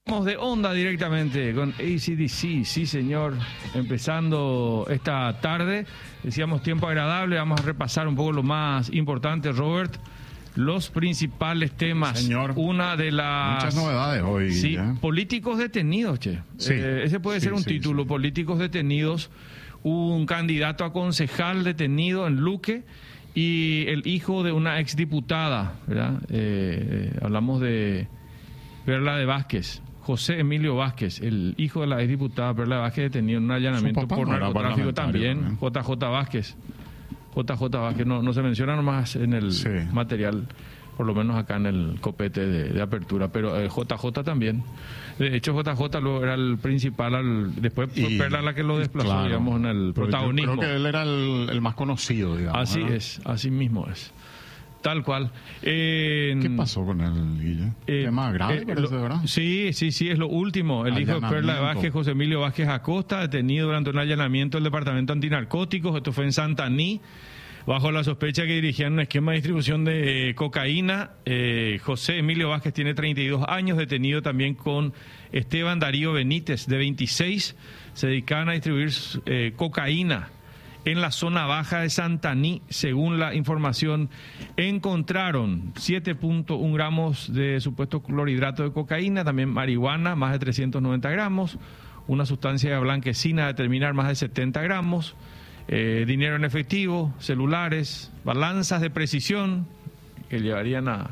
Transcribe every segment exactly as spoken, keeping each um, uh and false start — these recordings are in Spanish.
Vamos de onda directamente con A C D C, sí señor, empezando esta tarde, decíamos tiempo agradable, vamos a repasar un poco lo más importante, Robert, los principales temas. Señor, una de las... muchas novedades hoy. Sí, ¿eh? políticos detenidos, che. Sí, eh, ese puede sí, ser un sí, título, sí. políticos detenidos, un candidato a concejal detenido en Luque y el hijo de una exdiputada, ¿verdad? Eh, eh, hablamos de Perla de Vázquez. José Emilio Vázquez, el hijo de la exdiputada Perla Vázquez, detenido en un allanamiento por no narcotráfico también. también. J J Vázquez. J J Vázquez, no, no se menciona nomás en el Sí. material, por lo menos acá en el copete de, de apertura, pero eh, J J también. De hecho, J J luego era el principal, al, después fue Y- Perla la que lo desplazó, claro. digamos, en el Pero yo protagonismo. Creo que él era el, el más conocido, digamos. Así ¿verdad? es, así mismo es. Tal cual. Eh, ¿Qué pasó con él, Guille? Eh, Tema grave, eh, parece, lo- ¿verdad? Sí, sí, sí, es lo último. El hijo de Perla de Allanamiento. Vázquez, José Emilio Vázquez Acosta, detenido durante un allanamiento del Departamento Antinarcóticos. Esto fue en Santaní, bajo la sospecha que dirigían un esquema de distribución de eh, cocaína. Eh, José Emilio Vázquez tiene treinta y dos años, detenido también con Esteban Darío Benítez, de veintiséis. Se dedicaban a distribuir eh, cocaína en la zona baja de Santaní. Según la información, encontraron siete punto uno gramos de supuesto clorhidrato de cocaína, también marihuana, más de trescientos noventa gramos, una sustancia blanquecina de determinar más de setenta gramos, eh, dinero en efectivo, celulares, balanzas de precisión que llevarían a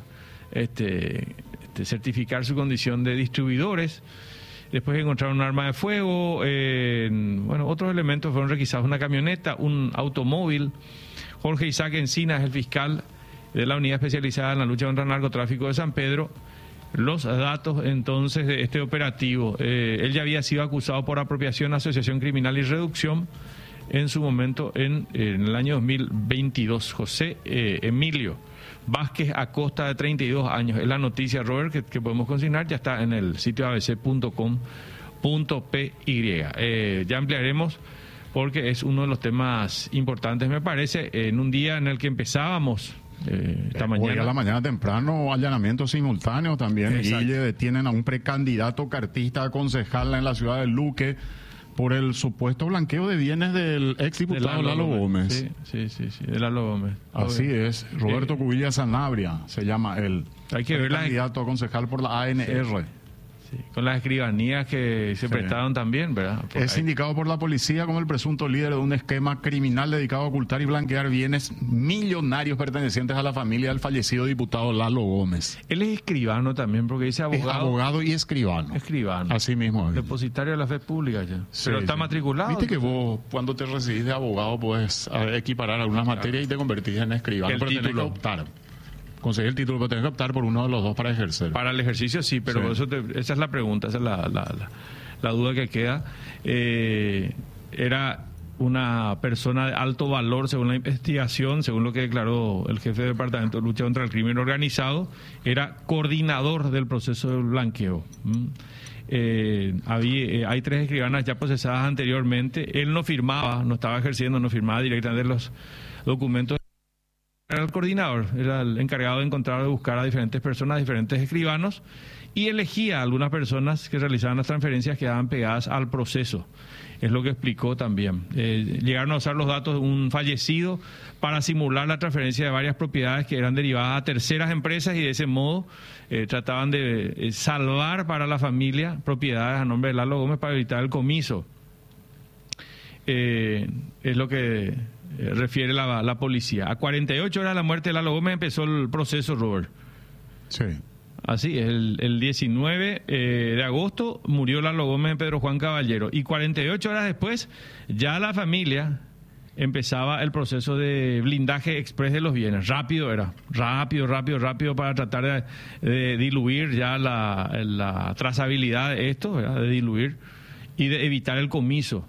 este, este, certificar su condición de distribuidores. Después encontraron un arma de fuego, eh, bueno, otros elementos fueron requisados, una camioneta, un automóvil. Jorge Isaac Encinas, el fiscal de la unidad especializada en la lucha contra el narcotráfico de San Pedro, los datos entonces de este operativo. Eh, él ya había sido acusado por apropiación, asociación criminal y reducción en su momento en, en el año dos mil veintidós. José eh, Emilio Vázquez Acosta, de treinta y dos años. Es la noticia, Robert, que, que podemos consignar. Ya está en el sitio a b c punto com punto p y. Eh, ya ampliaremos porque es uno de los temas importantes, me parece, en un día en el que empezábamos eh, esta Eh, mañana. Hoy a la mañana temprano, allanamiento simultáneo también. Exacto. Guille, detienen a un precandidato cartista a concejal en la ciudad de Luque por el supuesto blanqueo de bienes del exdiputado Lalo Gómez. Sí, sí, sí, sí, de Lalo Gómez. Así es, Roberto Eh, Cubilla Sanabria se llama él. Hay que ver la- candidato a concejal por la A N R. Sí, con las escribanías que se Sí. prestaron también, ¿verdad? Por Es ahí. indicado por la policía como el presunto líder de un esquema criminal dedicado a ocultar y blanquear bienes millonarios pertenecientes a la familia del fallecido diputado Lalo Gómez. Él es escribano también, porque dice Es abogado. abogado y escribano. Escribano. Así mismo es. Depositario de la fe pública ya. Sí, Pero está sí. matriculado. Viste que vos, cuando te recibís de abogado, puedes eh, equiparar algunas materias y te convertís en escribano. El pero tenés que título. optar. Conseguir el título, pero tenés que optar por uno de los dos para ejercer. Para el ejercicio sí, pero Sí. eso te- esa es la pregunta, esa es la, la, la, la duda que queda. Eh, era una persona de alto valor según la investigación, según lo que declaró el jefe de departamento de lucha contra el crimen organizado, era coordinador del proceso de blanqueo. ¿Mm? Eh, había, eh, hay tres escribanas ya procesadas anteriormente. Él no firmaba, no estaba ejerciendo, no firmaba directamente los documentos. Era el coordinador, era el encargado de encontrar, de buscar a diferentes personas, diferentes escribanos, y elegía a algunas personas que realizaban las transferencias que quedaban pegadas al proceso. Es lo que explicó también. Eh, llegaron a usar los datos de un fallecido para simular la transferencia de varias propiedades que eran derivadas a terceras empresas y de ese modo eh, trataban de eh, salvar para la familia propiedades a nombre de Lalo Gómez para evitar el comiso. Eh, es lo que eh, refiere la, la policía. A cuarenta y ocho horas de la muerte de Lalo Gómez empezó el proceso, Robert. Sí. Así, el, el diecinueve eh, de agosto murió Lalo Gómez en Pedro Juan Caballero y cuarenta y ocho horas después ya la familia empezaba el proceso de blindaje express de los bienes. Rápido era, rápido, rápido, rápido para tratar de, de diluir ya la, la trazabilidad de esto, ¿verdad? De diluir y de evitar el comiso.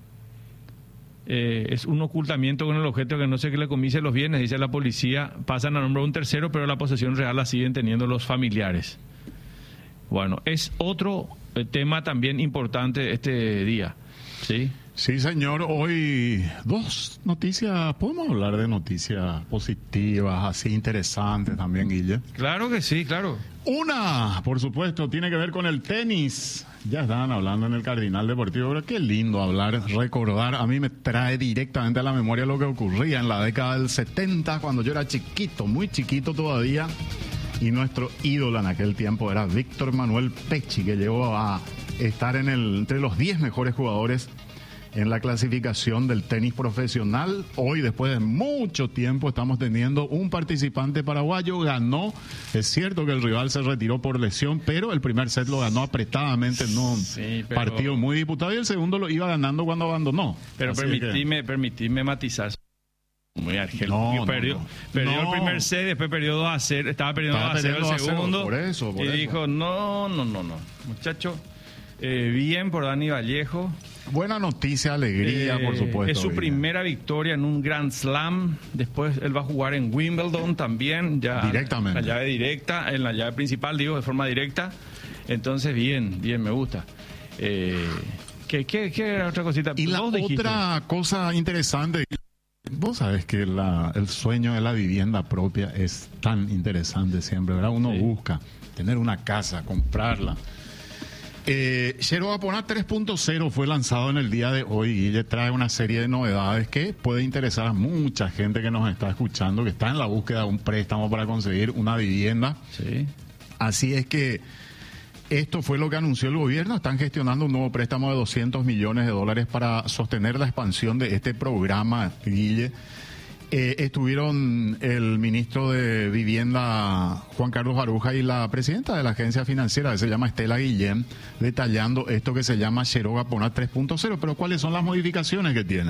Eh, es un ocultamiento con el objeto que no sé que le comise los bienes, dice la policía, pasan a nombre de un tercero, pero la posesión real la siguen teniendo los familiares. Bueno, es otro eh, tema también importante este día, ¿sí? Sí, señor. Hoy dos noticias, podemos hablar de noticias positivas, así interesantes también, Guille. Claro que sí, claro. Una, por supuesto, tiene que ver con el tenis. Ya estaban hablando en el Cardinal Deportivo, pero qué lindo hablar, recordar. A mí me trae directamente a la memoria lo que ocurría en la década del setenta, cuando yo era chiquito, muy chiquito todavía. Y nuestro ídolo en aquel tiempo era Víctor Manuel Pecci, que llegó a estar en el, entre los diez mejores jugadores en la clasificación del tenis profesional. Hoy, después de mucho tiempo, estamos teniendo un participante paraguayo. Ganó, es cierto que el rival se retiró por lesión, pero el primer set lo ganó apretadamente en un sí, pero... partido muy disputado, y el segundo lo iba ganando cuando abandonó. Pero permitime, que... permitime matizar. Muy argel. No, perdió, no, no. perdió no. el primer set, después perdió dos a cero, estaba perdiendo dos a cero el segundo. Por eso, por y eso. dijo, no, no, no, no. Muchacho, eh, bien por Dani Vallejo. Buena noticia, alegría, eh, por supuesto. Es su bien. primera victoria en un Grand Slam. Después él va a jugar en Wimbledon también. Ya Directamente. La llave directa, en la llave principal, digo, de forma directa. Entonces, bien, bien, me gusta. Eh, ¿qué, qué, ¿Qué era otra cosita? Y la otra dijiste? Cosa interesante, vos sabés que la, el sueño de la vivienda propia es tan interesante siempre, ¿verdad? Uno sí. busca tener una casa, comprarla. Eh, Xeroa Poná tres punto cero fue lanzado en el día de hoy y le trae una serie de novedades que puede interesar a mucha gente que nos está escuchando, que está en la búsqueda de un préstamo para conseguir una vivienda. Sí. Así es que esto fue lo que anunció el gobierno. Están gestionando un nuevo préstamo de doscientos millones de dólares para sostener la expansión de este programa, Guille. Eh, estuvieron el ministro de Vivienda, Juan Carlos Baruja, y la presidenta de la agencia financiera, que se llama Estela Guillén, detallando esto que se llama Xeroa Poná tres punto cero. Pero ¿cuáles son las modificaciones que tiene?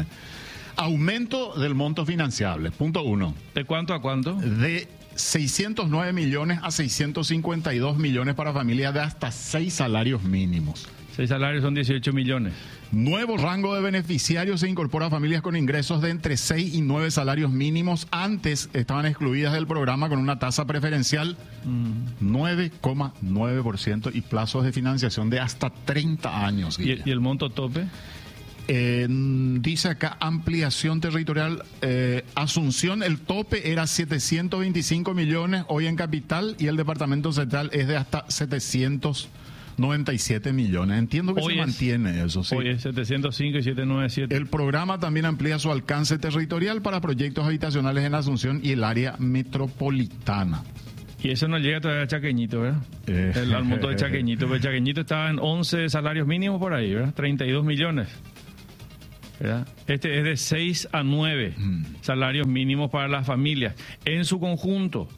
Aumento del monto financiable, punto uno. ¿De cuánto a cuánto? De seiscientos nueve millones a seiscientos cincuenta y dos millones para familias de hasta seis salarios mínimos. Seis salarios son dieciocho millones. Nuevo rango de beneficiarios se incorpora a familias con ingresos de entre seis y nueve salarios mínimos. Antes estaban excluidas del programa con una tasa preferencial mm. nueve coma nueve por ciento y plazos de financiación de hasta treinta años. ¿Y, ¿Y el monto tope? Eh, dice acá ampliación territorial, eh, Asunción, el tope era setecientos veinticinco millones hoy en capital, y el departamento central es de hasta setecientos noventa y siete millones. Entiendo que hoy se es, mantiene eso, sí. Hoy es setecientos cinco y setecientos noventa y siete. El programa también amplía su alcance territorial para proyectos habitacionales en Asunción y el área metropolitana. Y eso no llega todavía a Chaqueñito, ¿verdad? Eh, el al monto de Chaqueñito, porque Chaqueñito estaba en once salarios mínimos por ahí, ¿verdad? treinta y dos millones. ¿Verdad? Este es de seis a nueve mm. salarios mínimos para las familias en su conjunto.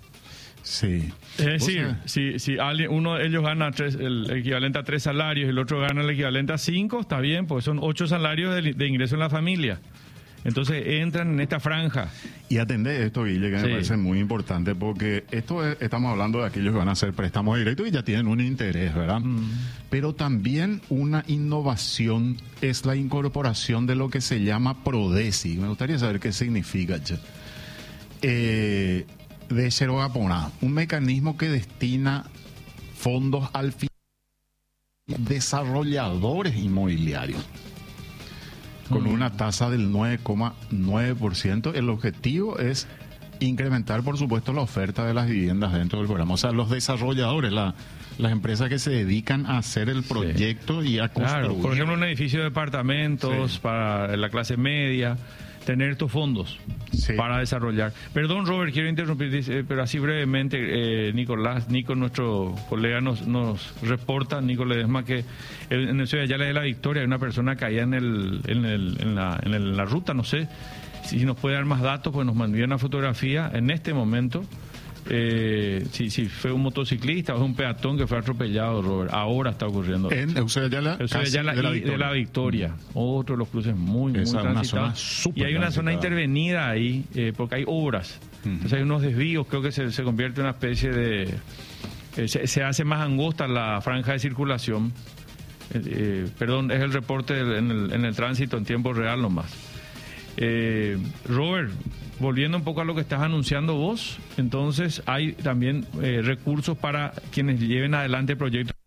Sí. Es decir, si, si alguien, uno de ellos gana tres, el equivalente a tres salarios y el otro gana el equivalente a cinco, está bien, porque son ocho salarios de, de ingreso en la familia. Entonces entran en esta franja. Y atender esto, Guille, que sí. me parece muy importante, porque esto es, estamos hablando de aquellos que van a hacer préstamos directos y ya tienen un interés, ¿verdad? Mm. Pero también una innovación es la incorporación de lo que se llama Prodesi. Me gustaría saber qué significa. Eh, de Xeroa Poná, un mecanismo que destina fondos al fin desarrolladores inmobiliarios con una tasa del nueve coma nueve por ciento. El objetivo es incrementar, por supuesto, la oferta de las viviendas dentro del programa. O sea, los desarrolladores, la, las empresas que se dedican a hacer el proyecto sí. y a construir. Claro, por ejemplo, un edificio de departamentos sí. para la clase media, tener estos fondos sí. para desarrollar. Perdón, Robert, quiero interrumpir, dice, pero así brevemente, eh, Nicolás, Nico, nuestro colega, nos, nos reporta, Nico Ledesma, que en el Ciudad Yala de la Victoria hay una persona caída en, el, en, el, en, la, en el, la ruta, no sé si nos puede dar más datos, pues nos mandó una fotografía en este momento. Eh, si, si fue un motociclista o es un peatón que fue atropellado, Robert. Ahora está ocurriendo. En Eusebio Ayala, de, la, de la Victoria. Otro de los cruces muy, muy Esa transitados. Y hay una zona intervenida ahí, eh, porque hay obras. Uh-huh. Entonces hay unos desvíos, creo que se, se convierte en una especie de... Eh, se, se hace más angosta la franja de circulación. Eh, eh, perdón, es el reporte en el, en el tránsito en tiempo real nomás. Eh, Robert, volviendo un poco a lo que estás anunciando vos, entonces hay también eh, recursos para quienes lleven adelante proyectos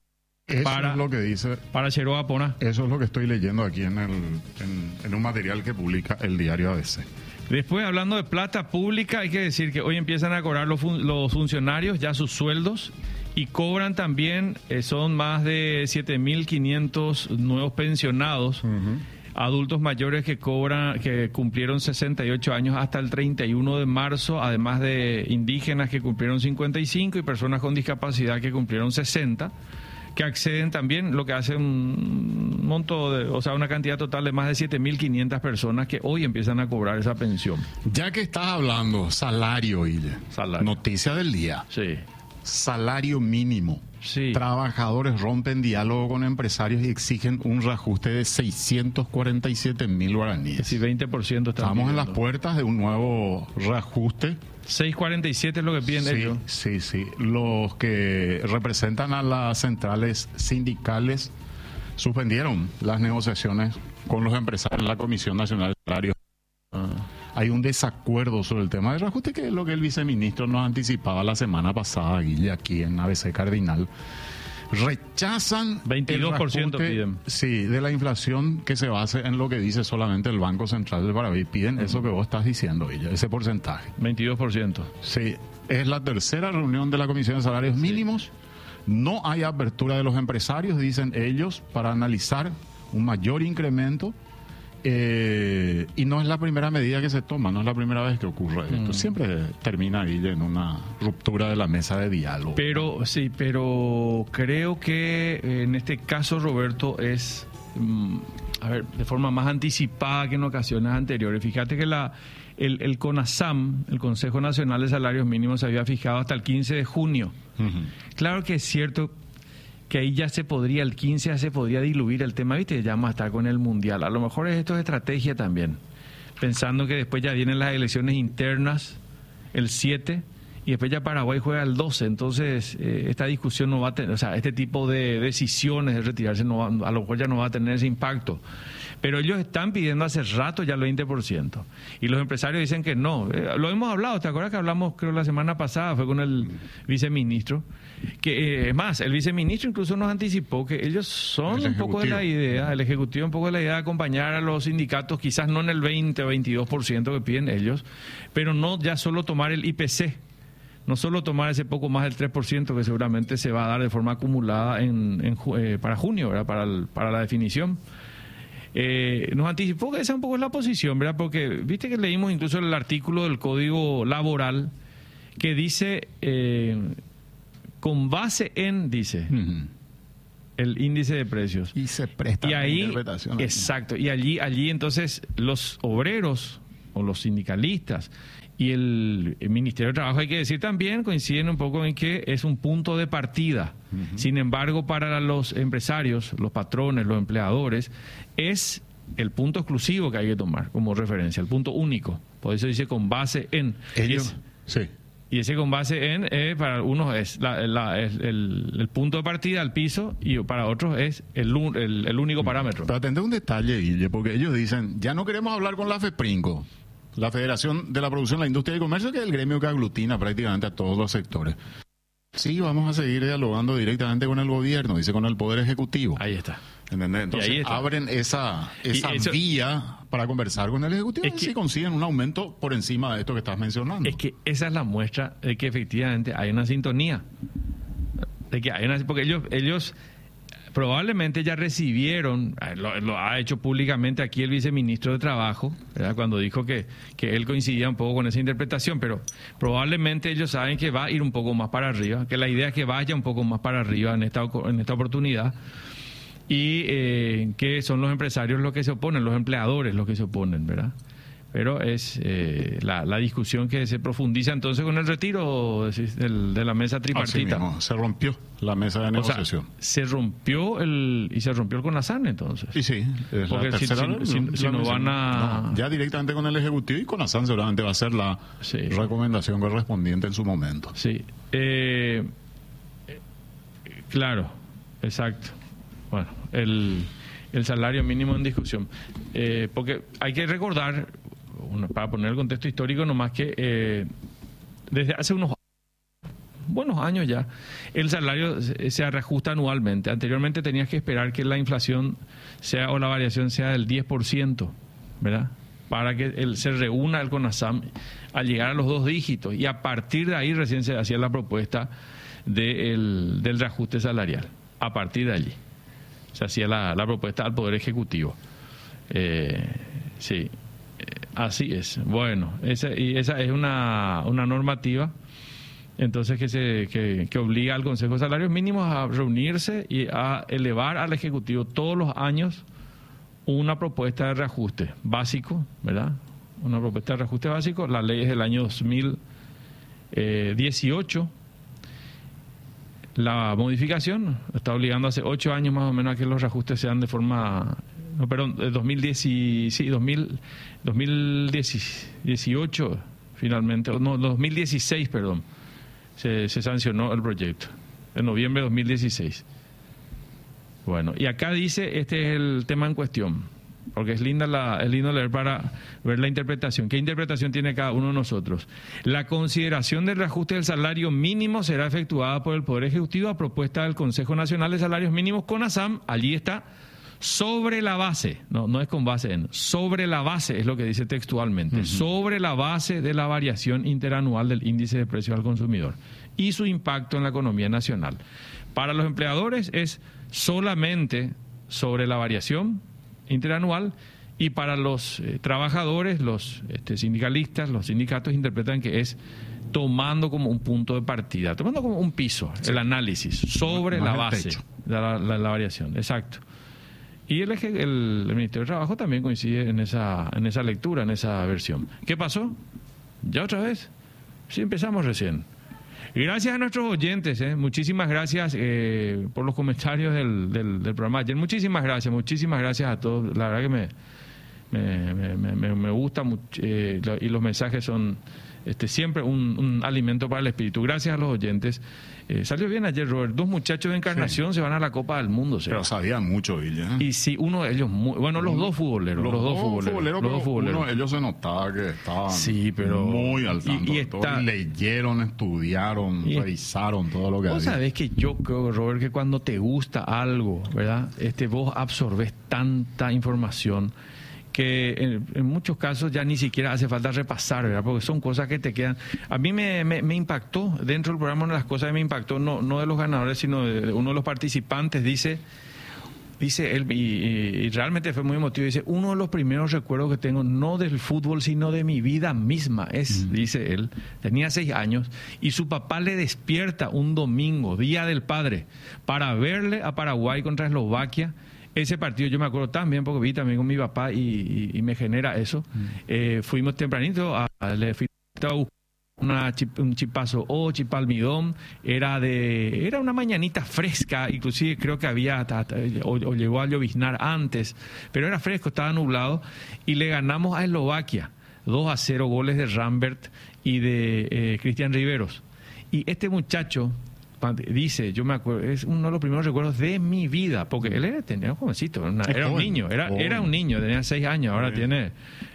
Eso para, es lo que dice. Para Cheroa Apona. Eso es lo que estoy leyendo aquí en, el, en, en un material que publica el diario A B C. Después, hablando de plata pública, hay que decir que hoy empiezan a cobrar los, fun los funcionarios ya sus sueldos y cobran también, eh, son más de siete mil quinientos nuevos pensionados, uh-huh. adultos mayores que cobran, que cumplieron sesenta y ocho años hasta el treinta y uno de marzo, además de indígenas que cumplieron cincuenta y cinco y personas con discapacidad que cumplieron sesenta. Que acceden también, lo que hace un monto, de, o sea, una cantidad total de más de siete mil quinientas personas que hoy empiezan a cobrar esa pensión. Ya que estás hablando, salario, Ille. Salario. Noticia del día. Sí. Salario mínimo. Sí. Trabajadores rompen diálogo con empresarios y exigen un reajuste de seiscientos cuarenta y siete mil guaraníes. Sí, veinte por ciento están Estamos pidiendo. En las puertas de un nuevo reajuste. seis cuarenta y siete es lo que piden sí, ellos. Sí, sí. Los que representan a las centrales sindicales suspendieron las negociaciones con los empresarios en la Comisión Nacional de Salarios. Ah. Hay un desacuerdo sobre el tema del reajuste, que es lo que el viceministro nos anticipaba la semana pasada, Guille, aquí en A B C Cardinal. Rechazan veintidós por ciento el reajuste, piden. Sí, de la inflación que se base en lo que dice solamente el Banco Central del Paraguay. Piden uh-huh. eso que vos estás diciendo, Guille, ese porcentaje. veintidós por ciento. Sí, es la tercera reunión de la Comisión de Salarios sí. Mínimos. No hay apertura de los empresarios, dicen ellos, para analizar un mayor incremento. Eh, y no es la primera medida que se toma, no es la primera vez que ocurre esto. Mm. Siempre termina ahí en una ruptura de la mesa de diálogo. Pero sí, pero creo que en este caso, Roberto, es mm, a ver, de forma más anticipada que en ocasiones anteriores. Fíjate que la el, el CONASAM, el Consejo Nacional de Salarios Mínimos, se había fijado hasta el quince de junio. Uh-huh. Claro que es cierto que ahí ya se podría, el quince ya se podría diluir el tema, ¿viste? Ya vamos a estar con el Mundial. A lo mejor esto es estrategia también, pensando que después ya vienen las elecciones internas, el siete, y después ya Paraguay juega el doce. Entonces, eh, esta discusión no va a tener, o sea, este tipo de decisiones de retirarse, no va, a lo mejor ya no va a tener ese impacto. Pero ellos están pidiendo hace rato ya el veinte por ciento. Y los empresarios dicen que no. Eh, lo hemos hablado, ¿te acuerdas que hablamos, creo, la semana pasada? Fue con el viceministro. Que, es eh, más, el viceministro incluso nos anticipó que ellos son un poco de la idea, el ejecutivo un poco de la idea de acompañar a los sindicatos, quizás no en el veinte o veintidós por ciento que piden ellos, pero no ya solo tomar el I P C. No solo tomar ese poco más del tres por ciento que seguramente se va a dar de forma acumulada en, en, eh, para junio, ¿verdad? Para, el, para la definición. Eh, nos anticipó que esa un poco es la posición, ¿verdad? Porque viste que leímos incluso el artículo del Código Laboral que dice, eh, con base en, dice, uh-huh. el índice de precios. Y se presta y ahí, a interpretación. Exacto, y allí, allí entonces los obreros o los sindicalistas y el, el Ministerio de Trabajo, hay que decir también, coinciden un poco en que es un punto de partida. Uh-huh. Sin embargo, para los empresarios, los patrones, los empleadores, es el punto exclusivo que hay que tomar como referencia, el punto único. Por eso dice con base en. Ellos, y ese, sí. Y ese con base en, eh, para algunos es, la, la, es el, el punto de partida, el piso, y para otros es el, el, el único parámetro. Pero atendé un detalle, Guille, porque ellos dicen, ya no queremos hablar con la FEPRINCO, la Federación de la Producción, la Industria y el Comercio, que es el gremio que aglutina prácticamente a todos los sectores. Sí, vamos a seguir dialogando directamente con el gobierno, dice, con el Poder Ejecutivo. Ahí está. ¿Entendés? Entonces abren esa, esa eso, vía para conversar con el Ejecutivo y si consiguen un aumento por encima de esto que estás mencionando. Es que esa es la muestra de que efectivamente hay una sintonía. De que hay una, porque ellos... ellos probablemente ya recibieron, lo, lo ha hecho públicamente aquí el viceministro de Trabajo, ¿verdad? Cuando dijo que, que él coincidía un poco con esa interpretación, pero probablemente ellos saben que va a ir un poco más para arriba, que la idea es que vaya un poco más para arriba en esta, en esta oportunidad, y eh, que son los empresarios los que se oponen, los empleadores los que se oponen, ¿verdad? Pero es eh, la, la discusión que se profundiza entonces con el retiro del, de la mesa tripartita. Así mismo, se rompió la mesa de negociación. O sea, se rompió el y se rompió el CONASAN entonces. Y sí, es porque la si, tercera, si, si, si no van a... No, ya directamente con el Ejecutivo y CONASAN seguramente va a ser la sí. recomendación correspondiente en su momento. Sí, eh, claro, exacto. Bueno, el, el salario mínimo en discusión. Eh, porque hay que recordar... para poner el contexto histórico nomás que eh, desde hace unos buenos años ya, el salario se, se reajusta anualmente. Anteriormente tenías que esperar que la inflación sea o la variación sea del diez por ciento, ¿verdad? Para que el, se reúna el CONASAM al llegar a los dos dígitos, y a partir de ahí recién se hacía la propuesta de el, del reajuste salarial. A partir de allí se hacía la, la propuesta al Poder Ejecutivo. Eh, sí, eh, así es. Bueno, esa, y esa es una, una normativa entonces que, se, que, que obliga al Consejo de Salarios Mínimos a reunirse y a elevar al Ejecutivo todos los años una propuesta de reajuste básico, ¿verdad? Una propuesta de reajuste básico. La ley es del año dos mil dieciocho. La modificación está obligando hace ocho años más o menos a que los reajustes sean de forma... No, perdón, dos mil diez, sí, dos mil, dos mil dieciocho finalmente, no, dos mil dieciséis, perdón, se, se sancionó el proyecto, en noviembre de dos mil dieciséis. Bueno, y acá dice, este es el tema en cuestión, porque es linda la, es lindo leer para ver la interpretación. ¿Qué interpretación tiene cada uno de nosotros? La consideración del reajuste del salario mínimo será efectuada por el Poder Ejecutivo a propuesta del Consejo Nacional de Salarios Mínimos, CONASAM. Allí está, sobre la base, no, no es con base en, sobre la base es lo que dice textualmente, uh-huh. sobre la base de la variación interanual del índice de precios al consumidor y su impacto en la economía nacional. Para los empleadores es solamente sobre la variación interanual, y para los eh, trabajadores, los este, sindicalistas, los sindicatos interpretan que es tomando como un punto de partida, tomando como un piso, sí. el análisis sobre no, no la base de la, la, la variación. Exacto. Y el, el, el Ministerio de Trabajo también coincide en esa, en esa lectura, en esa versión. ¿Qué pasó? ¿Ya otra vez? Sí, empezamos recién. Gracias a nuestros oyentes, ¿eh? muchísimas gracias eh, por los comentarios del, del, del programa ayer. Muchísimas gracias, muchísimas gracias a todos. La verdad que me, me, me, me, me gusta mucho, eh, y los mensajes son este, siempre un, un alimento para el espíritu. Gracias a los oyentes. Eh, salió bien ayer, Robert. Dos muchachos de Encarnación sí. se van a la Copa del Mundo. ¿sí? Pero sabían mucho, Villa. Y sí, uno de ellos, muy, bueno, los dos futboleros. Los, los dos futboleros. futboleros los dos futboleros. Uno, ellos se notaba que estaban sí, pero, muy al tanto. Y, y, está, y leyeron, estudiaron, y, revisaron todo lo que había. Vos sabés que yo creo, Robert, que cuando te gusta algo, ¿verdad? Este, vos absorbes tanta información que en, en muchos casos ya ni siquiera hace falta repasar, ¿verdad? Porque son cosas que te quedan. A mí me, me, me impactó, dentro del programa, una de las cosas que me impactó, no, no de los ganadores, sino de, de uno de los participantes, dice, dice él, y, y realmente fue muy emotivo, dice, uno de los primeros recuerdos que tengo, no del fútbol, sino de mi vida misma, es, mm. dice él, tenía seis años, y su papá le despierta un domingo, Día del Padre, para verle a Paraguay contra Eslovaquia. Ese partido yo me acuerdo también porque vi también con mi papá y, y, y me genera eso. Mm. Eh, fuimos tempranito a, a, le fui a buscar una chip, un chipazo o chipalmidón. Era de era una mañanita fresca, inclusive creo que había o, o llegó a lloviznar antes, pero era fresco, estaba nublado y le ganamos a Eslovaquia dos a cero, goles de Rambert y de eh, Cristian Riveros. Y este muchacho dice, yo me acuerdo, es uno de los primeros recuerdos de mi vida, porque él era, tenía un jovencito, una, era un niño, era, era un niño, tenía seis años, ahora sí. tiene,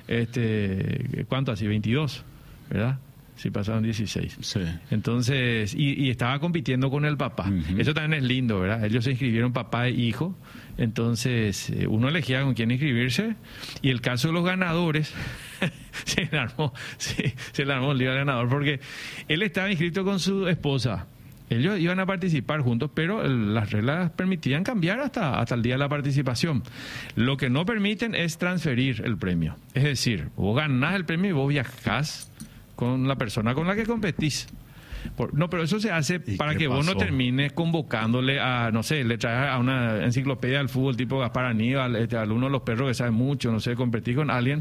este, ¿cuánto así? veintidós, ¿verdad? Sí, pasaron dieciséis. Sí. Entonces, y, y estaba compitiendo con el papá. Uh-huh. Eso también es lindo, ¿verdad? Ellos se inscribieron papá e hijo, entonces uno elegía con quién inscribirse, y el caso de los ganadores, se le armó, sí, se le armó el lío al ganador, porque él estaba inscrito con su esposa. Ellos iban a participar juntos, pero el, las reglas permitían cambiar hasta, hasta el día de la participación. Lo que no permiten es transferir el premio. Es decir, vos ganás el premio y vos viajás con la persona con la que competís. Por, no, pero eso se hace para que pasó? vos no termines convocándole a, no sé, le traes a una enciclopedia del fútbol tipo Gaspar Aníbal, este, a uno de los perros que sabe mucho, no sé, competís con alguien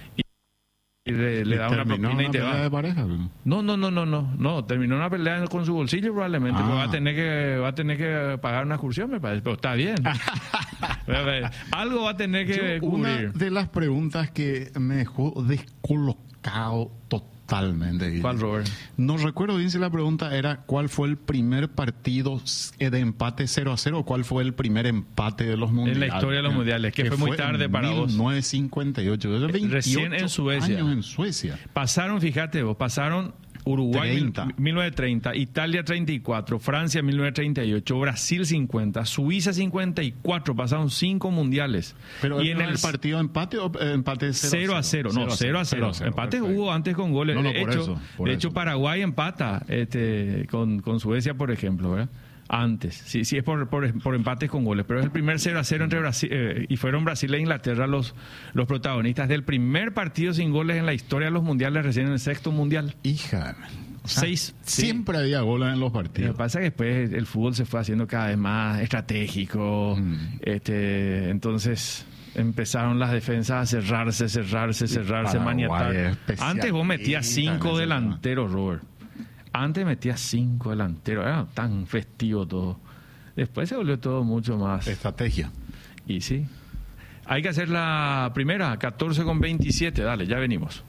y le, le da una propina y te va. De pareja, no, no, no, no, no, no, terminó una pelea con su bolsillo probablemente, ah. va a tener que va a tener que pagar una excursión, me parece, pero está bien. Algo va a tener que Yo, cubrir. Una de las preguntas que me dejó descolocado totalmente. ¿Cuál, Robert? No recuerdo bien si la pregunta era ¿cuál fue el primer partido de empate cero a cero o cuál fue el primer empate de los mundiales? En la historia de los mundiales, que, que fue muy tarde para vos. mil novecientos cincuenta y ocho. Recién en Suecia. Años en Suecia. Pasaron, fíjate vos, pasaron Uruguay treinta. mil novecientos treinta, Italia treinta y cuatro, Francia mil novecientos treinta y ocho, Brasil cincuenta, Suiza cincuenta y cuatro, pasaron cinco mundiales. Pero y en el, el partido empate o eh, empate cero a cero, no, cero a cero. Empate perfecto. hubo antes con goles. No, no, de por hecho, eso, por de eso. hecho Paraguay empata este, con, con Suecia, por ejemplo, ¿verdad? Antes, sí, sí es por, por, por empates con goles, pero es el primer cero a cero entre Brasil, eh, y fueron Brasil e Inglaterra los, los protagonistas del primer partido sin goles en la historia de los mundiales, recién en el sexto mundial. Hija, o sea, Seis, sí. siempre había goles en los Lo que partidos. pasa es que después el fútbol se fue haciendo cada vez más estratégico, Mm. este, entonces empezaron las defensas a cerrarse, cerrarse, cerrarse, Paraguay maniatar. es especialista Antes vos metías en cinco ese delanteros, Robert. Antes metías cinco delanteros, era tan festivo todo. Después se volvió todo mucho más. Estrategia. Y sí. Hay que hacer la primera, catorce con veintisiete. Dale, ya venimos.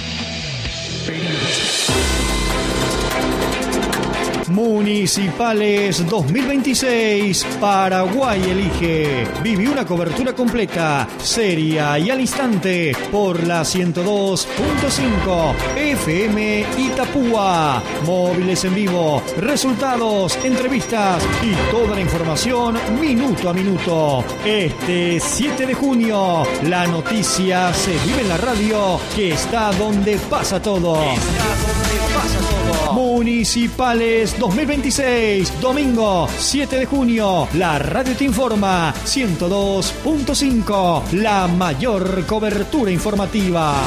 Municipales dos mil veintiséis, Paraguay elige. Viví una cobertura completa, seria y al instante por la ciento dos punto cinco F M Itapúa. Móviles en vivo, resultados, entrevistas y toda la información minuto a minuto. Este siete de junio, la noticia se vive en la radio, que está donde pasa todo. Está donde pasa todo. Municipales dos mil veintiséis, domingo siete de junio, la radio te informa, ciento dos punto cinco, la mayor cobertura informativa.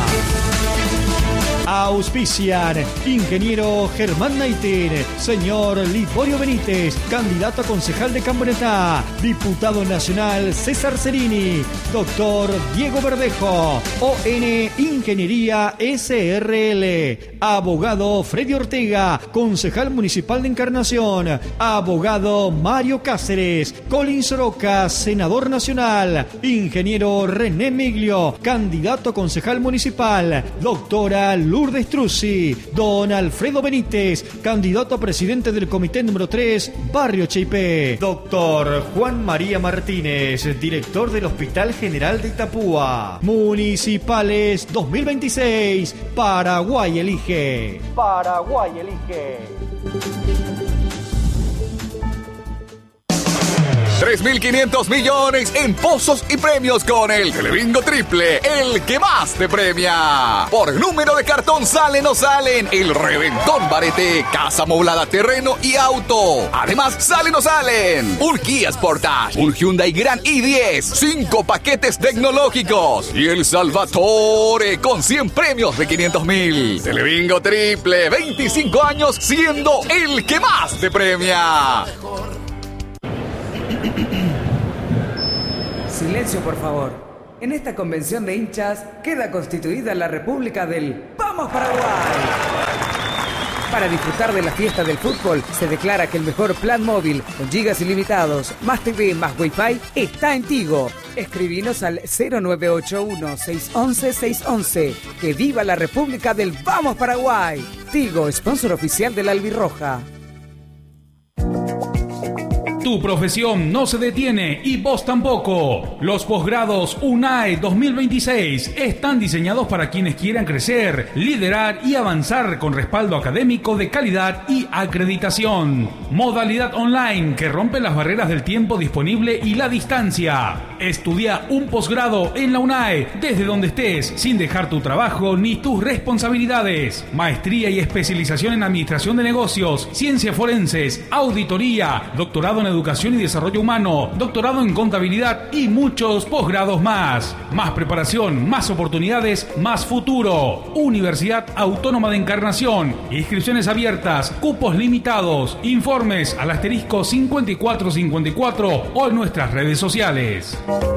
Auspician ingeniero Germán Naitin, señor Liborio Benítez, candidato a concejal de Camioneta, diputado nacional César Cerini, doctor Diego Verdejo, O N Ingeniería S R L, abogado Freddy Ortega, concejal municipal de Encarnación, abogado Mario Cáceres, Colin Soroka, senador nacional, ingeniero René Miglio, candidato a concejal municipal, doctora Lourdes Truzzi, don Alfredo Benítez, candidato a presidente del comité número tres, Barrio Cheipé, doctor Juan María Martínez, director del Hospital General de Itapúa. Municipales dos mil veintiséis, Paraguay elige. Paraguay elige. tres mil quinientos millones en pozos y premios con el Telebingo Triple, el que más te premia. Por número de cartón salen o salen el Reventón Barete, casa amoblada, terreno y auto. Además, salen o salen un Kia Sportage, un Hyundai Grand i diez, cinco paquetes tecnológicos y el Salvatore con cien premios de quinientos mil. Telebingo Triple, veinticinco años siendo el que más te premia. Silencio, por favor. En esta convención de hinchas queda constituida la República del ¡Vamos Paraguay! Para disfrutar de la fiesta del fútbol, se declara que el mejor plan móvil con gigas ilimitados, más T V, más Wi-Fi, está en Tigo. Escribinos al cero nueve ocho uno, seis uno uno, seis uno uno. ¡Que viva la República del ¡Vamos Paraguay! Tigo, sponsor oficial de la Albirroja. Tu profesión no se detiene y vos tampoco. Los posgrados UNAE dos mil veintiséis están diseñados para quienes quieran crecer, liderar y avanzar con respaldo académico de calidad y acreditación. Modalidad online que rompe las barreras del tiempo disponible y la distancia. Estudia un posgrado en la UNAE desde donde estés, sin dejar tu trabajo ni tus responsabilidades. Maestría y especialización en administración de negocios, ciencias forenses, auditoría, doctorado en educación y desarrollo humano, doctorado en contabilidad y muchos posgrados más. Más preparación, más oportunidades, más futuro. Universidad Autónoma de Encarnación. Inscripciones abiertas, cupos limitados. Informes al asterisco cincuenta y cuatro cincuenta y cuatro o en nuestras redes sociales.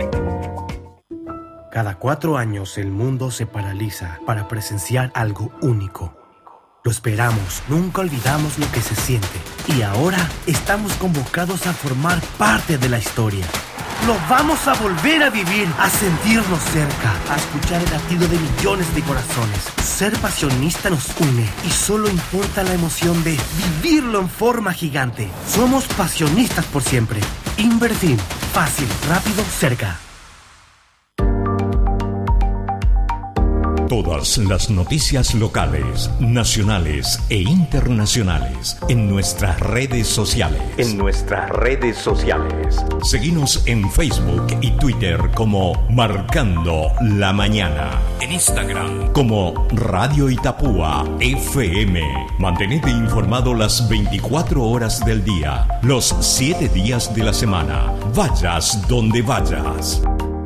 Cada cuatro años el mundo se paraliza para presenciar algo único. Lo esperamos, nunca olvidamos lo que se siente. Y ahora estamos convocados a formar parte de la historia. Lo vamos a volver a vivir, a sentirnos cerca, a escuchar el latido de millones de corazones. Ser pasionista nos une y solo importa la emoción de vivirlo en forma gigante. Somos pasionistas por siempre. Invertir, fácil, rápido, cerca. Todas las noticias locales, nacionales e internacionales en nuestras redes sociales. En nuestras redes sociales. Seguinos en Facebook y Twitter como Marcando la Mañana. En Instagram como Radio Itapúa F M. Mantenete informado las veinticuatro horas del día, los siete días de la semana. Vayas donde vayas.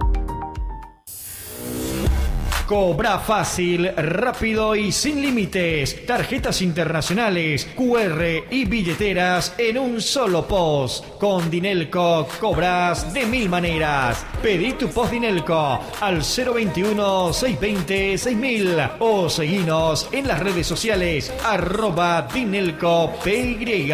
Cobra fácil, rápido y sin límites. Tarjetas internacionales, Q R y billeteras en un solo post. Con Dinelco cobras de mil maneras. Pedí tu post Dinelco al cero veintiuno, seiscientos veinte, seis mil o seguinos en las redes sociales arroba Dinelco P Y.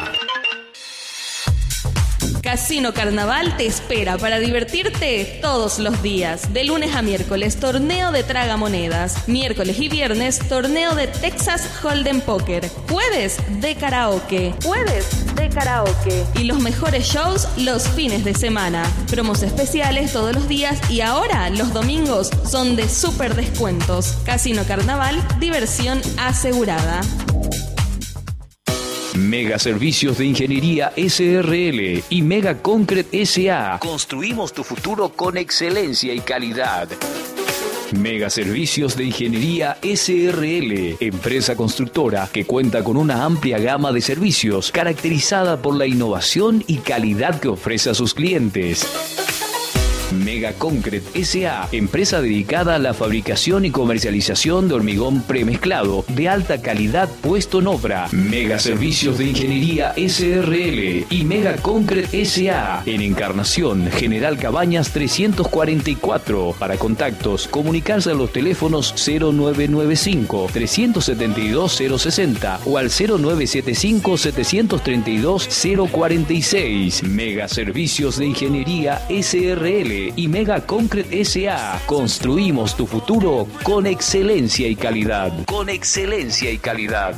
Casino Carnaval te espera para divertirte todos los días. De lunes a miércoles, torneo de tragamonedas. Miércoles y viernes, torneo de Texas Hold'em Poker. Jueves de karaoke. Jueves de karaoke. Y los mejores shows los fines de semana. Promos especiales todos los días y ahora los domingos son de súper descuentos. Casino Carnaval, diversión asegurada. Mega Servicios de Ingeniería S R L y Mega Concrete S A. Construimos tu futuro con excelencia y calidad. Mega Servicios de Ingeniería S R L, empresa constructora que cuenta con una amplia gama de servicios caracterizada por la innovación y calidad que ofrece a sus clientes. Mega Concrete S A, empresa dedicada a la fabricación y comercialización de hormigón premezclado de alta calidad puesto en obra. Mega Servicios de Ingeniería S R L y Mega Concrete S A en Encarnación, General Cabañas trescientos cuarenta y cuatro. Para contactos, comunicarse a los teléfonos cero nueve nueve cinco, tres siete dos, cero sesenta o al cero nueve siete cinco, siete tres dos, cero cuarenta y seis. Mega Servicios de Ingeniería S R L y Mega Concrete S A. Construimos tu futuro con excelencia y calidad. Con excelencia y calidad.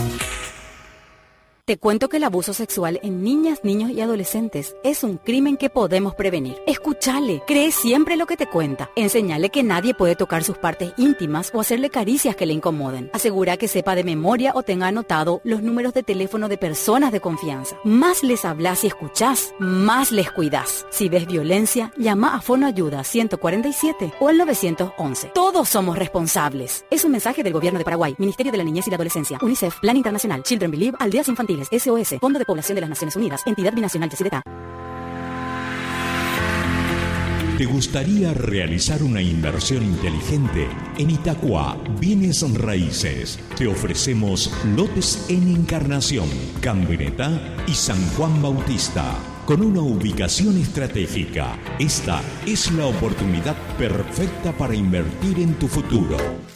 Te cuento que el abuso sexual en niñas, niños y adolescentes es un crimen que podemos prevenir. Escúchale, cree siempre lo que te cuenta. Enséñale que nadie puede tocar sus partes íntimas o hacerle caricias que le incomoden. Asegura que sepa de memoria o tenga anotado los números de teléfono de personas de confianza. Más les hablas y escuchás, más les cuidás. Si ves violencia, llama a Fonoayuda ciento cuarenta y siete o al nueve once. Todos somos responsables. Es un mensaje del Gobierno de Paraguay, Ministerio de la Niñez y la Adolescencia, UNICEF, Plan Internacional, Children Believe, Aldeas Infantiles, S O S, Fondo de Población de las Naciones Unidas, Entidad Binacional Yacyretá. ¿Te gustaría realizar una inversión inteligente? En Itacua, Bienes Raíces, te ofrecemos lotes en Encarnación, Cambreta y San Juan Bautista. Con una ubicación estratégica, esta es la oportunidad perfecta para invertir en tu futuro.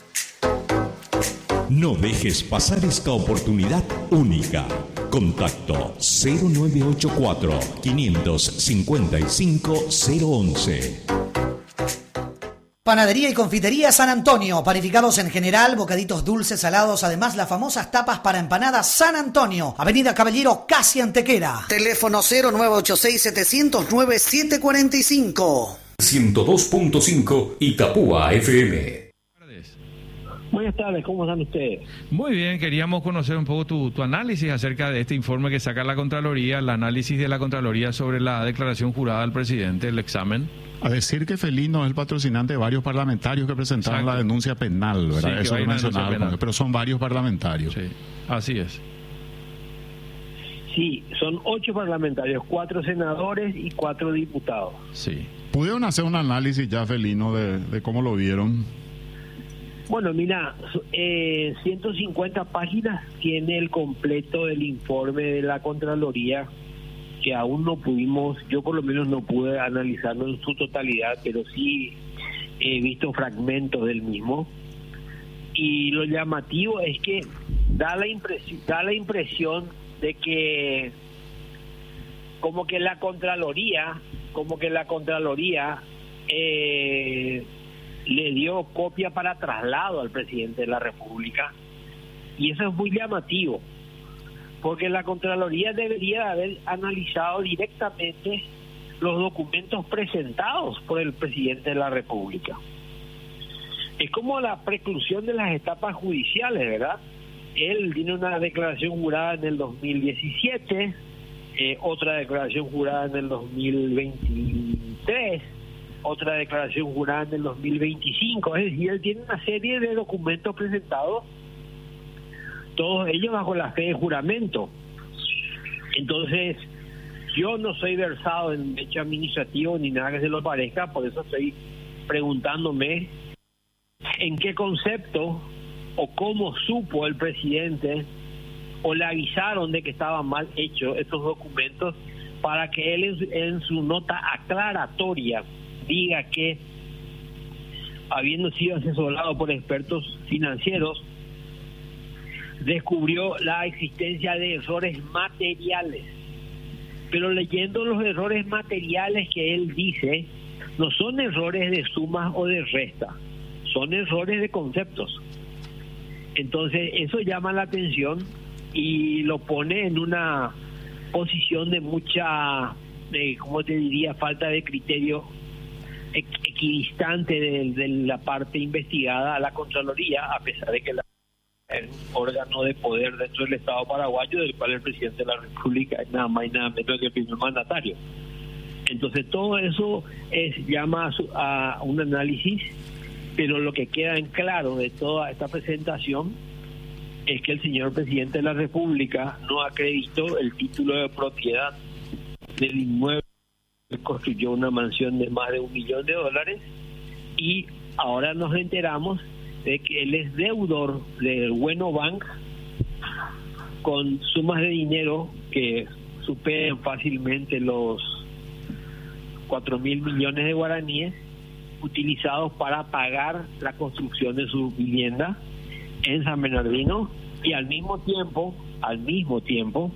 No dejes pasar esta oportunidad única. Contacto cero nueve ocho cuatro, cinco cinco cinco, cero once. Panadería y confitería San Antonio, panificados en general, bocaditos dulces, salados, además las famosas tapas para empanadas San Antonio, Avenida Caballero, casi Antequera. Teléfono cero nueve ocho seis, siete cero nueve, siete cuatro cinco. ciento dos punto cinco Itapúa F M. Buenas tardes, ¿cómo están ustedes? Muy bien, queríamos conocer un poco tu, tu análisis acerca de este informe que saca la Contraloría, el análisis de la Contraloría sobre la declaración jurada del presidente, el examen. A decir que Felino es el patrocinante de varios parlamentarios que presentaron Exacto. la denuncia penal, ¿verdad? Sí, eso lo mencionaba, pero son varios parlamentarios. Sí, así es. Sí, son ocho parlamentarios, cuatro senadores y cuatro diputados. Sí. ¿Pudieron hacer un análisis ya, Felino, de, de cómo lo vieron? Bueno, mira, eh, ciento cincuenta páginas tiene el completo del informe de la Contraloría, que aún no pudimos, yo por lo menos no pude analizarlo en su totalidad, pero sí he visto fragmentos del mismo. Y lo llamativo es que da la impresión, da la impresión de que como que la Contraloría, como que la Contraloría eh, le dio copia para traslado al presidente de la República, y eso es muy llamativo, porque la Contraloría debería haber analizado directamente los documentos presentados por el presidente de la República. Es como la preclusión de las etapas judiciales, ¿verdad? Él tiene una declaración jurada en el dos mil diecisiete, eh, otra declaración jurada en el dos mil veintitrés, otra declaración jurada en el dos mil veinticinco. Es decir, él tiene una serie de documentos presentados, todos ellos bajo la fe de juramento. Entonces, yo no soy versado en derecho administrativo ni nada que se lo parezca, por eso estoy preguntándome en qué concepto o cómo supo el presidente o le avisaron de que estaban mal hechos estos documentos para que él en su, en su nota aclaratoria diga que, habiendo sido asesorado por expertos financieros, descubrió la existencia de errores materiales. Pero leyendo los errores materiales que él dice, no son errores de sumas o de resta, son errores de conceptos. Entonces eso llama la atención y lo pone en una posición de mucha, de, ¿cómo te diría?, falta de criterio equidistante de, de la parte investigada a la Contraloría, a pesar de que la, es un órgano de poder dentro del Estado paraguayo, del cual el presidente de la República es nada más y nada menos que el primer mandatario. Entonces todo eso es, llama a, su, a un análisis, pero lo que queda en claro de toda esta presentación es que el señor presidente de la República no acreditó el título de propiedad del inmueble. Él construyó una mansión de más de un millón de dólares y ahora nos enteramos de que él es deudor del Bueno Bank con sumas de dinero que superan fácilmente los cuatro mil millones de guaraníes, utilizados para pagar la construcción de su vivienda en San Bernardino, y al mismo tiempo, al mismo tiempo,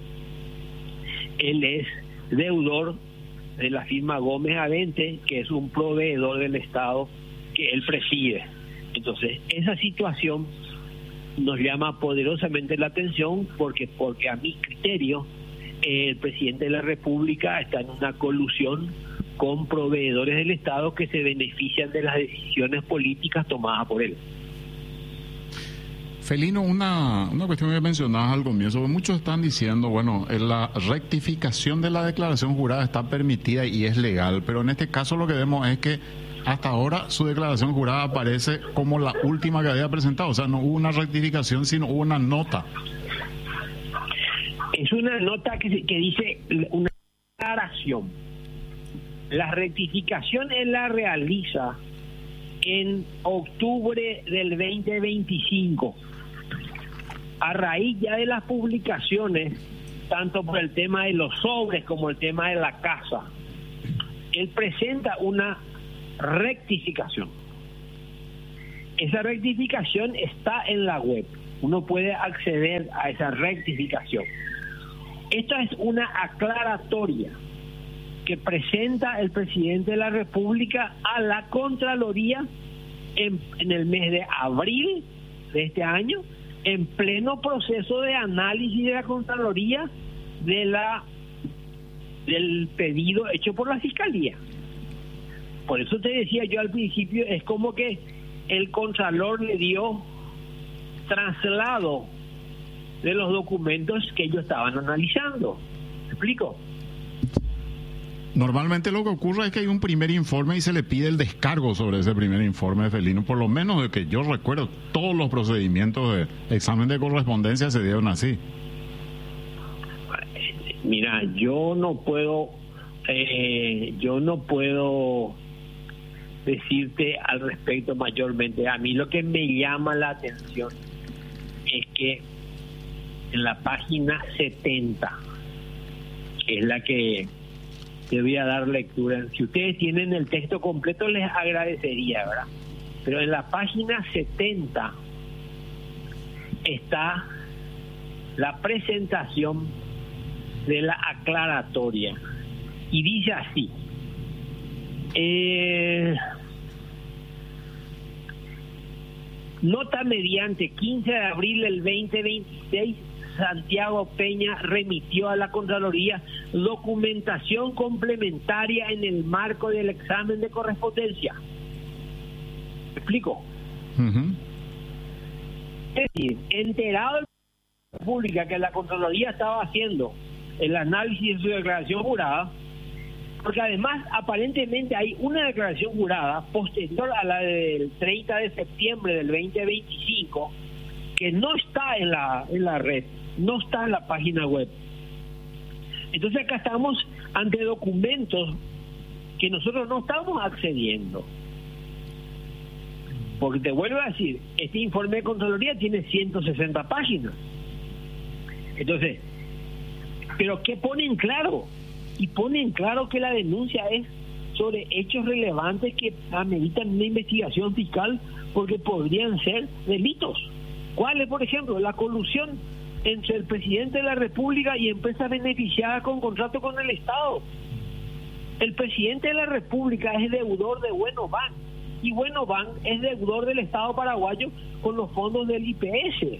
él es deudor de la firma Gómez Avente, que es un proveedor del Estado que él preside. Entonces, esa situación nos llama poderosamente la atención porque, porque a mi criterio, el presidente de la República está en una colusión con proveedores del Estado que se benefician de las decisiones políticas tomadas por él. Felino, una, una cuestión que mencionabas al comienzo, muchos están diciendo, bueno, la rectificación de la declaración jurada está permitida y es legal, pero en este caso lo que vemos es que hasta ahora su declaración jurada aparece como la última que había presentado, o sea, no hubo una rectificación, sino hubo una nota. Es una nota que, que dice una declaración. La rectificación él la realiza en octubre del veinte veinticinco, a raíz ya de las publicaciones, tanto por el tema de los sobres como el tema de la casa. Él presenta una rectificación. Esa rectificación está en la web. Uno puede acceder a esa rectificación. Esta es una aclaratoria que presenta el presidente de la República a la Contraloría en, en el mes de abril de este año, en pleno proceso de análisis de la Contraloría de la del pedido hecho por la Fiscalía. Por eso te decía yo al principio, es como que el Contralor le dio traslado de los documentos que ellos estaban analizando. ¿Me explico? Normalmente lo que ocurre es que hay un primer informe y se le pide el descargo sobre ese primer informe de Felino. Por lo menos de que yo recuerdo, todos los procedimientos de examen de correspondencia se dieron así. Mira, yo no puedo, eh, yo no puedo decirte al respecto mayormente. A mí lo que me llama la atención es que en la página setenta, que es la que te voy a dar lectura, si ustedes tienen el texto completo les agradecería, ¿verdad? Pero en la página setenta está la presentación de la aclaratoria y dice así: eh, nota mediante quince de abril del veinte veintiséis, Santiago Peña remitió a la Contraloría documentación complementaria en el marco del examen de correspondencia. ¿Me explico? Uh-huh. Es decir, enterado de la República que la Contraloría estaba haciendo el análisis de su declaración jurada, porque además aparentemente hay una declaración jurada posterior a la del treinta de septiembre del veinte veinticinco que no está en la en la red, no está en la página web. Entonces acá estamos ante documentos que nosotros no estamos accediendo. Porque te vuelvo a decir, este informe de Contraloría tiene ciento sesenta páginas. Entonces, ¿pero qué pone en claro? Y pone en claro que la denuncia es sobre hechos relevantes que ameritan una investigación fiscal porque podrían ser delitos. ¿Cuáles, por ejemplo? La colusión entre el presidente de la República y empresas beneficiadas con contrato con el Estado. El presidente de la República es deudor de Buenobank y Buenobank es deudor del Estado paraguayo con los fondos del I P S.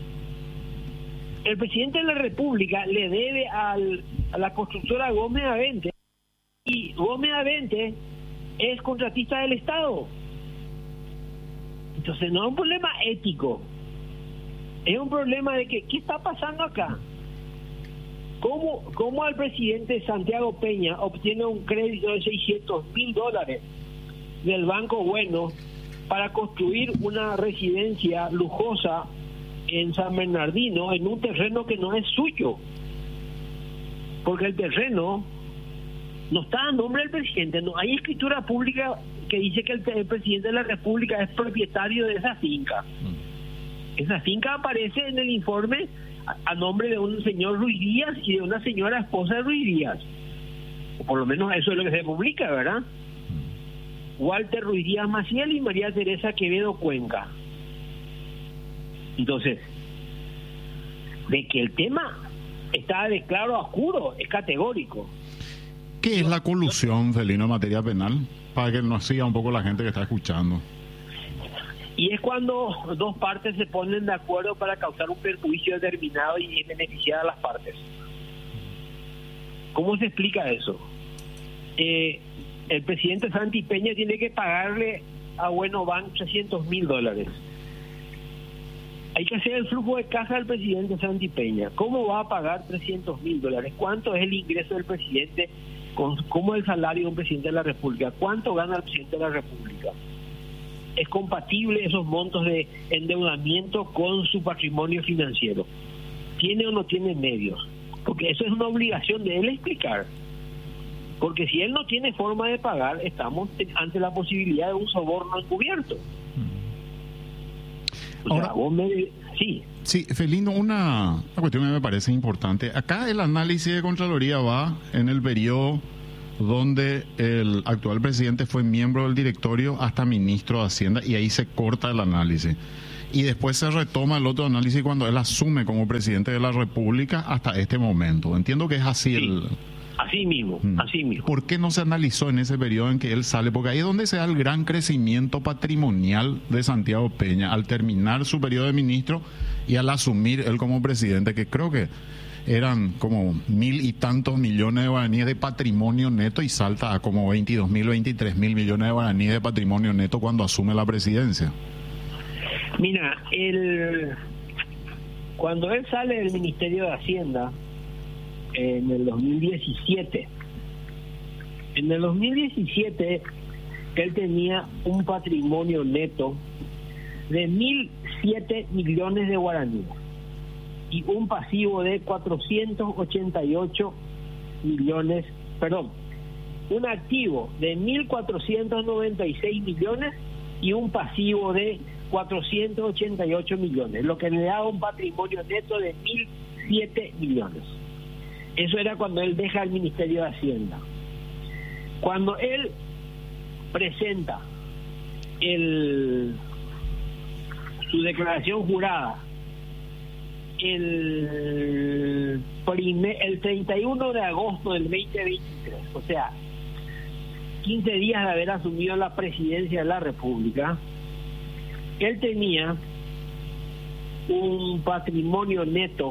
El presidente de la República le debe al, a la constructora Gómez Avente y Gómez Avente es contratista del Estado. Entonces no es un problema ético, es un problema de que ¿qué está pasando acá? ¿Cómo, cómo al presidente Santiago Peña obtiene un crédito de seiscientos mil dólares del Banco Bueno para construir una residencia lujosa en San Bernardino en un terreno que no es suyo? Porque el terreno no está a nombre del presidente, no hay escritura pública que dice que el, el presidente de la República es propietario de esa finca. Esa finca aparece en el informe a, a nombre de un señor Ruiz Díaz y de una señora esposa de Ruiz Díaz, o por lo menos eso es lo que se publica, ¿verdad? Walter Ruiz Díaz Maciel y María Teresa Quevedo Cuenca. Entonces, de que el tema está de claro a oscuro, es categórico. ¿Qué es la colusión, Celino, en materia penal? Para que nos siga un poco la gente que está escuchando. Y es cuando dos partes se ponen de acuerdo para causar un perjuicio determinado y beneficiar a las partes. ¿Cómo se explica eso? Eh, el presidente Santi Peña tiene que pagarle a Buenobank trescientos mil dólares. Hay que hacer el flujo de caja del presidente Santi Peña. ¿Cómo va a pagar trescientos mil dólares? ¿Cuánto es el ingreso del presidente? ¿Cómo es el salario de un presidente de la República? ¿Cuánto gana el presidente de la República? ¿Es compatible esos montos de endeudamiento con su patrimonio financiero? ¿Tiene o no tiene medios? Porque eso es una obligación de él explicar. Porque si él no tiene forma de pagar, estamos ante la posibilidad de un soborno encubierto. O Ahora, sea, vos me... Sí. Sí, Felino, una, una cuestión que me parece importante. Acá el análisis de Contraloría va en el periodo donde el actual presidente fue miembro del directorio hasta ministro de Hacienda, y ahí se corta el análisis. Y después se retoma el otro análisis cuando él asume como presidente de la República hasta este momento. Entiendo que es así. Sí, el... así mismo, mm. así mismo. ¿Por qué no se analizó en ese periodo en que él sale? Porque ahí es donde se da el gran crecimiento patrimonial de Santiago Peña, al terminar su periodo de ministro y al asumir él como presidente, que creo que eran como mil y tantos millones de guaraníes de patrimonio neto y salta a como veintidós mil, veintitrés mil millones de guaraníes de patrimonio neto cuando asume la presidencia. Mira, el cuando él sale del Ministerio de Hacienda en el dos mil diecisiete, en el dos mil diecisiete él tenía un patrimonio neto de mil siete millones de guaraníes y un pasivo de cuatrocientos ochenta y ocho millones, perdón, un activo de mil cuatrocientos noventa y seis millones y un pasivo de cuatrocientos ochenta y ocho millones, lo que le da un patrimonio neto de mil siete millones. Eso era cuando él deja el Ministerio de Hacienda. Cuando él presenta el su declaración jurada el primer, el treinta y uno de agosto del veinte veintitrés, o sea, quince días de haber asumido la presidencia de la República, él tenía un patrimonio neto,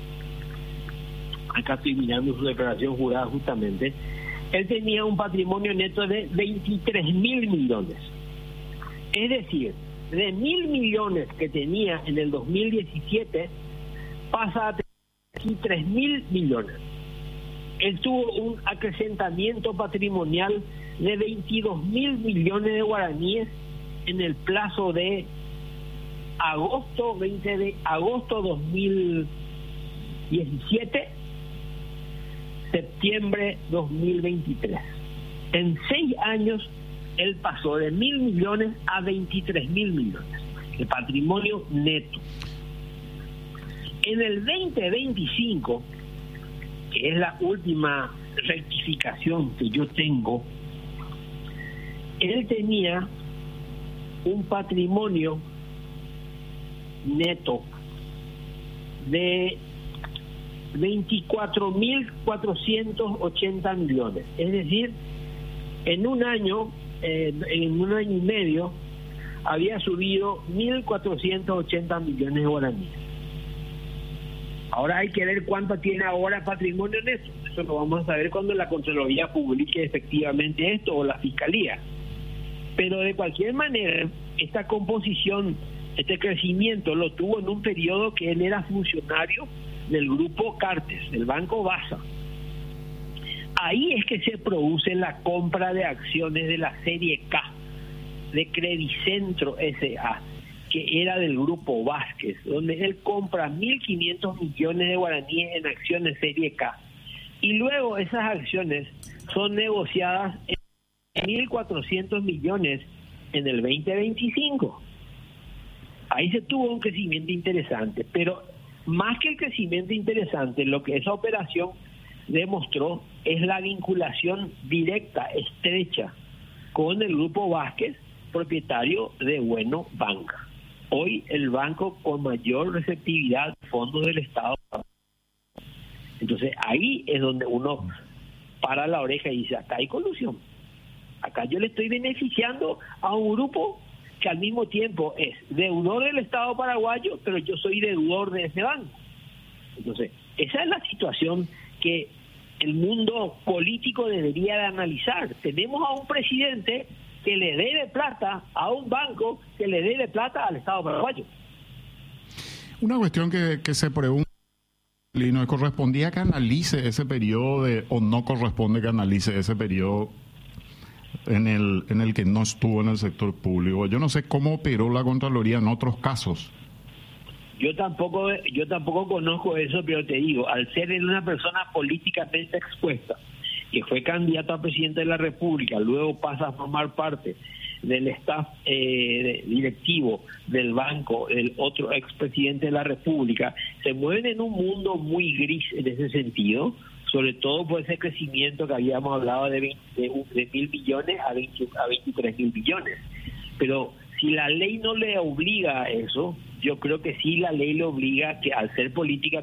acá estoy mirando su declaración jurada justamente, él tenía un patrimonio neto de veintitrés mil millones. Es decir, de mil millones que tenía en el dos mil diecisiete, pasa a tener aquí tres mil millones. Él tuvo un acrecentamiento patrimonial de veintidós mil millones de guaraníes en el plazo de agosto veinte de agosto dos mil diecisiete, septiembre dos mil veintitrés. En seis años él pasó de mil millones a veintitrés mil millones de patrimonio neto. En el veinte veinticinco, que es la última rectificación que yo tengo, él tenía un patrimonio neto de veinticuatro mil cuatrocientos ochenta millones. Es decir, en un año, eh, en un año y medio, había subido mil cuatrocientos ochenta millones de guaraníes. Ahora hay que ver cuánto tiene ahora patrimonio neto. Eso lo vamos a saber cuando la Contraloría publique efectivamente esto, o la Fiscalía. Pero de cualquier manera, esta composición, este crecimiento lo tuvo en un periodo que él era funcionario del grupo Cartes, del Banco Basa. Ahí es que se produce la compra de acciones de la serie K, de Credicentro S A, que era del grupo Vázquez, donde él compra mil quinientos millones de guaraníes en acciones serie K. Y luego esas acciones son negociadas en mil cuatrocientos millones en el veinte veinticinco. Ahí se tuvo un crecimiento interesante, pero más que el crecimiento interesante, lo que esa operación demostró es la vinculación directa, estrecha, con el grupo Vázquez, propietario de Bueno Banca. Hoy el banco con mayor receptividad de fondos del Estado. Entonces ahí es donde uno para la oreja y dice, acá hay colusión. Acá yo le estoy beneficiando a un grupo que al mismo tiempo es deudor del Estado paraguayo, pero yo soy deudor de ese banco. Entonces, esa es la situación que el mundo político debería de analizar. Tenemos a un presidente que le debe plata a un banco que le debe plata al Estado paraguayo. Una cuestión que, que se pregunta, Lino, ¿correspondía que analice ese periodo de, o no corresponde que analice ese periodo en el en el que no estuvo en el sector público? Yo no sé cómo operó la Contraloría en otros casos. Yo tampoco yo tampoco conozco eso, pero te digo, al ser él una persona políticamente expuesta, que fue candidato a presidente de la República, luego pasa a formar parte del staff eh, directivo del banco, el otro expresidente de la República, se mueven en un mundo muy gris en ese sentido, sobre todo por ese crecimiento que habíamos hablado de, veinte, de, de mil millones a, veinte, a veintitrés mil millones. Pero si la ley no le obliga a eso, yo creo que sí la ley le obliga que al ser política